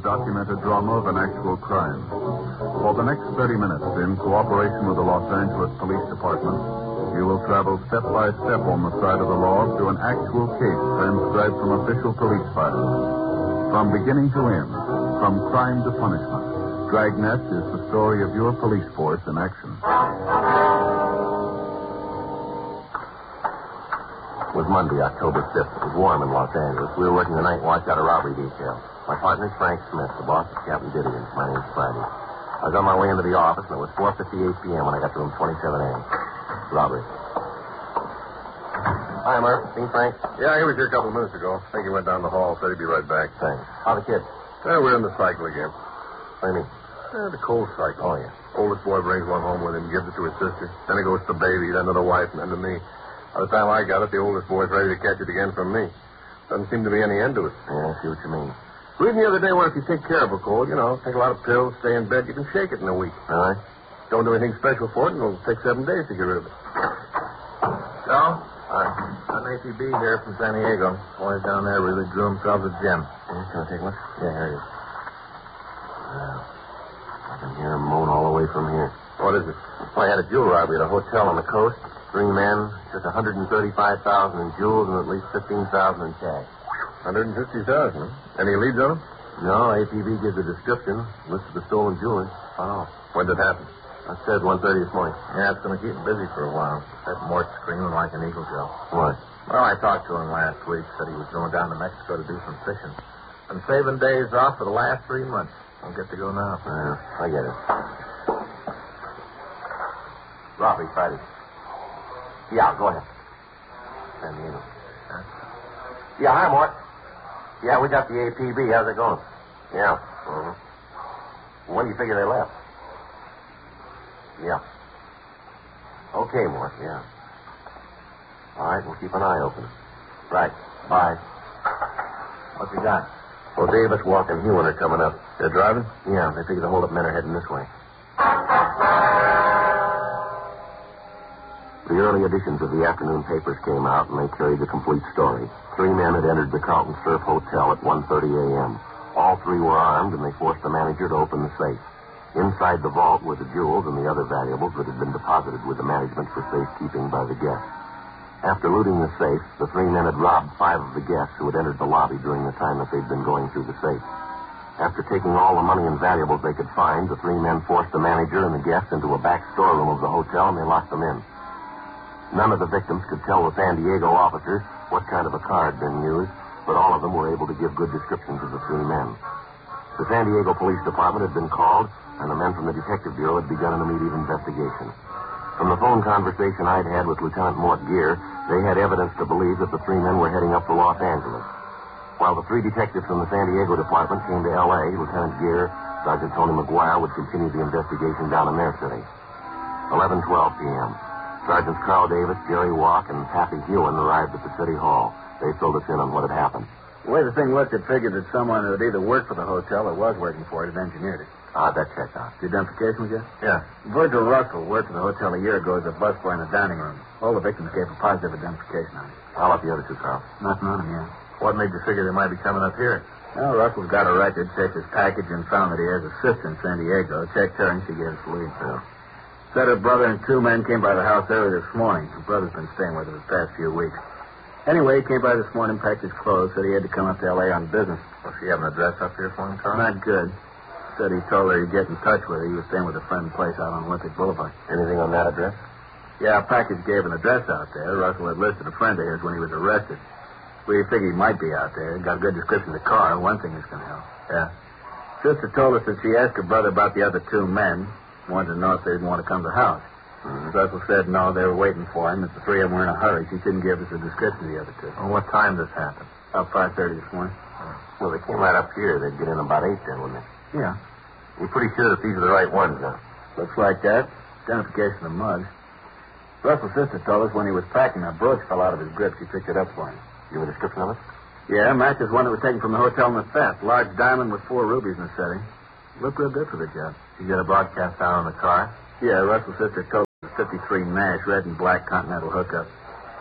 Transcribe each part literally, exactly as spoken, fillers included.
document a drama of an actual crime. For the next thirty minutes, in cooperation with the Los Angeles Police Department, you will travel step by step on the side of the law through an actual case transcribed from official police files. From beginning to end, from crime to punishment, Dragnet is the story of your police force in action. It was Monday, October fifth. It was warm in Los Angeles. We were working the night watch out of robbery detail. My partner is Frank Smith. The boss is Captain Didion. My name's Friday. I was on my way into the office, and it was four fifty-eight p.m. when I got to room twenty-seven A. Robbery. Hi, Murph. Seen Frank? Yeah, he was here a couple of minutes ago. I think he went down the hall. Said he'd be right back. Thanks. How the kids? Yeah, we're in the cycle again. What do you mean? Yeah, the cold cycle. Oh, yeah. Oldest boy brings one home with him, gives it to his sister. Then it goes to the baby, then to the wife, and then to me. By the time I got it, the oldest boy's ready to catch it again from me. Doesn't seem to be any end to it. Yeah, I see what you mean. Reading the other day, where if you take care of a cold, you know, take a lot of pills, stay in bed, you can shake it in a week. All right. Don't do anything special for it, and it'll take seven days to get rid of it. So, uh, an A P B here from San Diego. Boys down there really drew themselves a gem. Yeah, can I take one? Yeah, here it is. Wow. I can hear him moan all the way from here. What is it? Well, I had a jewel robbery at a hotel on the coast. Three men, just one hundred thirty-five thousand dollars in jewels and at least fifteen thousand dollars in cash. one hundred fifty thousand dollars, huh? Any leads on them? No, A P B gives a description. Lists the stolen jewelry. Oh. When did it happen? I said one thirty this morning. Yeah, it's going to keep him busy for a while. That Mort's screaming like an eagle, Joe. What? Well, I talked to him last week. Said he was going down to Mexico to do some fishing. Been saving days off for the last three months. Don't get to go now. Well, I get it. Robbery, Friday. Yeah, go ahead. San Diego. Huh? Yeah, hi, Mort. Yeah, we got the A P B. How's it going? Yeah. Mm-hmm. When do you figure they left? Yeah. Okay, Mort, yeah. All right, we'll keep an eye open. Right. Bye. What you got? Well, Davis, Walk, and Hewen are coming up. They're driving? Yeah, they figure the hold-up men are heading this way. The early editions of the afternoon papers came out, and they carried the complete story. Three men had entered the Carlton Surf Hotel at one thirty a.m. All three were armed, and they forced the manager to open the safe. Inside the vault were the jewels and the other valuables that had been deposited with the management for safekeeping by the guests. After looting the safe, the three men had robbed five of the guests who had entered the lobby during the time that they'd been going through the safe. After taking all the money and valuables they could find, the three men forced the manager and the guests into a back storeroom of the hotel, and they locked them in. None of the victims could tell the San Diego officers what kind of a car had been used, but all of them were able to give good descriptions of the three men. The San Diego Police Department had been called, and the men from the Detective Bureau had begun an immediate investigation. From the phone conversation I'd had with Lieutenant Mort Gear, they had evidence to believe that the three men were heading up for Los Angeles. While the three detectives from the San Diego Department came to L A, Lieutenant Gear, Sergeant Tony McGuire would continue the investigation down in their city. eleven twelve p.m. Sergeants Carl Davis, Jerry Walk, and Pappy Hewen arrived at the city hall. They filled us in on what had happened. The way the thing looked, it figured that someone who had either worked for the hotel or was working for it had engineered it. Ah, that checks out. The identification was yet? Yeah. Virgil Russell worked for the hotel a year ago as a busboy in the dining room. All the victims gave a positive identification on him. How about the other two, Carl? Nothing on him yet. What made you figure they might be coming up here? Well, Russell's got a record, checked his package, and found that he has a sister in San Diego. Checked her, and she gave us the lead. Yeah. Said her brother and two men came by the house early this morning. Her brother's been staying with her the past few weeks. Anyway, he came by this morning, packed his clothes, said he had to come up to L A on business. Does she have an address up here for him, Carl? Not good. Said he told her he'd get in touch with her. He was staying with a friend place out on Olympic Boulevard. Anything on that address? Yeah, a package gave an address out there. Russell had listed a friend of his when he was arrested. We figured he might be out there. Got a good description of the car. One thing that's going to help. Yeah. Sister told us that she asked her brother about the other two men. Wanted to know if they'd want to come to the house. Mm-hmm. Russell said no, they were waiting for him. If the three of them were in a hurry, she couldn't give us a description of the other two. Well, what time this happened? About five thirty this morning. Well, they came right up here. They'd get in about eight then, wouldn't they? Yeah. You're pretty sure that these are the right ones, huh? Looks like that. Identification of mugs. Russell's sister told us when he was packing, a brooch fell out of his grip. She picked it up for him. You have a description of it? Yeah, matches one that was taken from the hotel in the theft. Large diamond with four rubies in the setting. Looked real good for the job. You got a broadcast out on the car? Yeah, Russell's sister told us it was fifty-three Nash, red and black Continental hookup.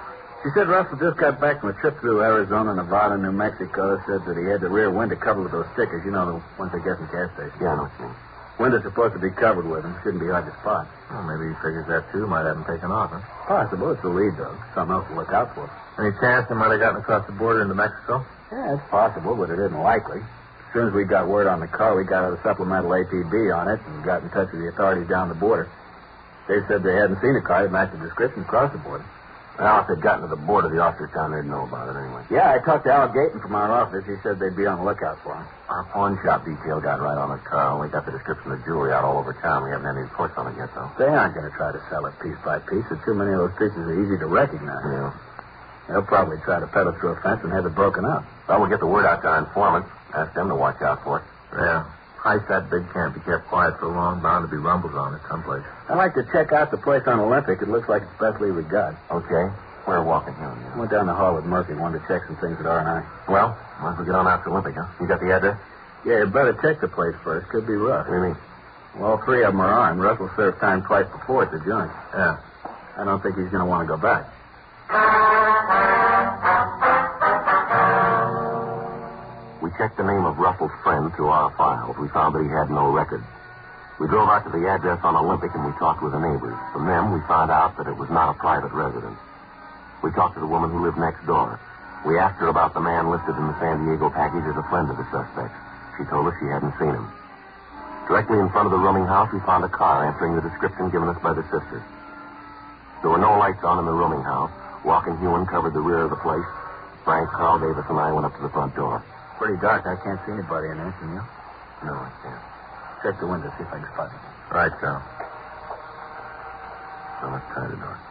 She said Russell just got back from a trip through Arizona, Nevada, New Mexico. Said that he had the rear window covered with those stickers. You know, the ones they get in gas stations. Yeah, I know what you mean. Window's supposed to be covered with them. Shouldn't be hard to spot. Well, maybe he figures that, too. Might have him taken off, huh? Possible. It's a lead, though. Something else to look out for. Any chance they might have gotten across the border into Mexico? Yeah, it's possible, but it isn't likely. As soon as we got word on the car, we got out a supplemental A P B on it and got in touch with the authorities down the border. They said they hadn't seen a car that matched the description across the border. Well, if they'd gotten to the border, the officers down there'd know about it anyway. Yeah, I talked to Al Gayton from our office. He said they'd be on the lookout for him. Our pawn shop detail got right on the car. We got the description of the jewelry out all over town. We haven't had any reports on it yet, though. They aren't going to try to sell it piece by piece. There's too many of those pieces are easy to recognize. Yeah. They'll probably try to peddle through a fence and have it broken up. Well, we'll get the word out to our informants. Ask them to watch out for it. Yeah. Heist that big can't be kept quiet so long. Bound to be rumbles on it someplace. I'd like to check out the place on Olympic. It looks like it's the best lead we got. Okay. We're walking here. Yeah. Went down the hall with Murphy. Wanted to check some things at R and I. Well, might as well get on out to Olympic, huh? You got the address? Yeah, you better check the place first. Could be rough. What do you mean? Well, all three of them are armed. Russell served time twice before at the joint. Yeah. I don't think he's going to want to go back. We checked the name of Russell's friend through our files. We found that he had no record. We drove out to the address on Olympic and we talked with the neighbors. From them, we found out that it was not a private residence. We talked to the woman who lived next door. We asked her about the man listed in the San Diego package as a friend of the suspect. She told us she hadn't seen him. Directly in front of the rooming house, we found a car answering the description given us by the sisters. There were no lights on in the rooming house. Walk and Hewen covered the rear of the place. Frank, Carl Davis, and I went up to the front door. Pretty dark. I can't see anybody in there, can you? No, I can't. Check the window, see if I can spot him. Right, Sal. So let's try the door.